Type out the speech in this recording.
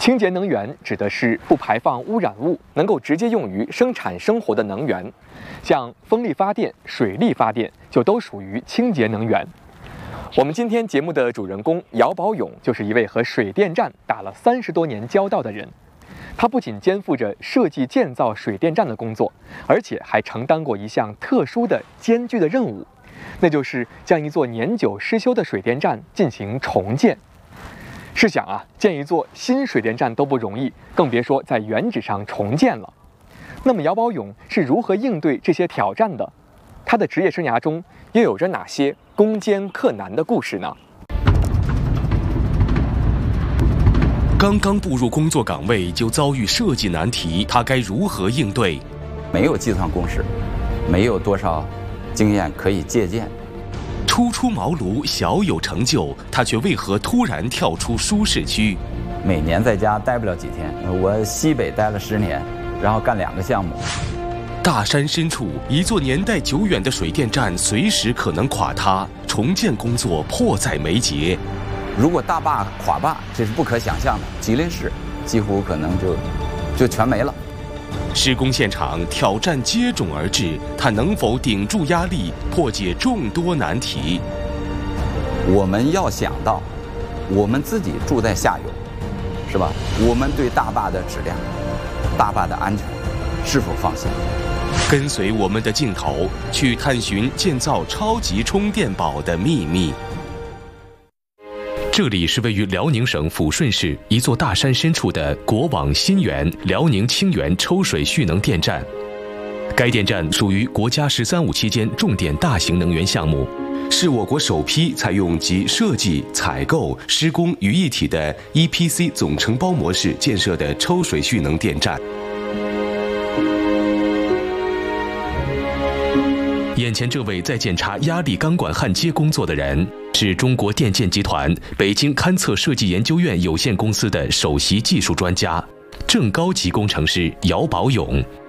清洁能源指的是不排放污染物，能够直接用于生产生活的能源，像风力发电、水力发电就都属于清洁能源。我们今天节目的主人公姚宝勇就是一位和水电站打了30多年交道的人。他不仅肩负着设计建造水电站的工作，而且还承担过一项特殊的艰巨的任务，那就是将一座年久失修的水电站进行重建。试想啊，建一座新水电站都不容易，更别说在原址上重建了。那么姚宝勇是如何应对这些挑战的？他的职业生涯中又有着哪些攻坚克难的故事呢？ 刚刚步入工作岗位就遭遇设计难题，他该如何应对？ 没有计算公式，没有多少经验可以借鉴。 初出茅庐，小有成就，他却为何突然跳出舒适区？ 每年在家待不了几天，我西北待了10年，然后干2个项目。 大山深处，一座年代久远的水电站随时可能垮塌，重建工作迫在眉睫。 如果大坝垮坝，这是不可想象的。吉林市几乎可能就全没了。 施工现场挑战接踵而至，他能否顶住压力，破解众多难题？ 我们要想到，我们自己住在下游，是吧？我们对大坝的质量、大坝的安全是否放心？ 跟随我们的镜头，去探寻建造超级充电宝的秘密。这里是位于辽宁省抚顺市一座大山深处的国网新源辽宁清源抽水蓄能电站。该电站属于国家“十三五”期间重点大型能源项目，是我国首批采用集设计、采购、施工于一体的 EPC 总承包模式建设的抽水蓄能电站。眼前这位在检查压力钢管焊接工作的人，是中国电建集团北京勘测设计研究院有限公司的首席技术专家、正高级工程师姚宝勇。